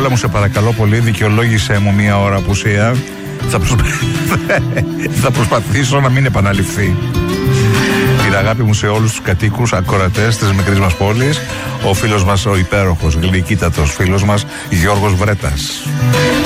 Στέλλα μου, σε παρακαλώ πολύ, δικαιολόγησέ μου μία ώρα απουσία. Θα προσπαθήσω να μην επαναληφθεί. Την αγάπη μου σε όλους τους κατοίκους, ακροατές της μικρής μας πόλης. Ο φίλος μας, ο υπέροχος, γλυκύτατος φίλος μας, Γιώργος Βρέτας.